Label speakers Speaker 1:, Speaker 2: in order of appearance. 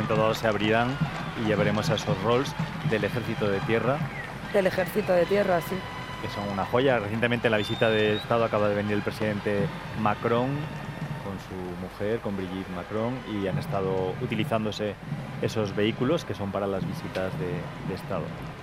Speaker 1: momento dado se abrirán y ya veremos a esos Rolls del Ejército de Tierra.
Speaker 2: Del Ejército de Tierra, sí.
Speaker 1: Que son una joya. Recientemente en la visita de Estado acaba de venir el presidente Macron con su mujer, con Brigitte Macron, y han estado utilizándose esos vehículos que son para las visitas de Estado.